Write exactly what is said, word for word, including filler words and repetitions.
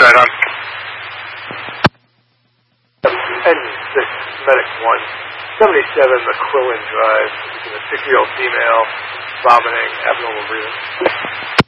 Right on. Engine six, Medic one, seventy-seven McQuillan Drive. A six-year-old female, vomiting, abnormal breathing.